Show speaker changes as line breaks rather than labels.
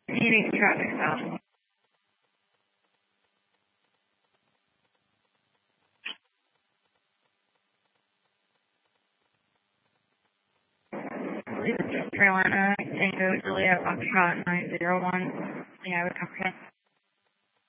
Phoenix traffic stop. Carolina, Tango, Juliet, Foxtrot, 901. Yeah, I would comprehend.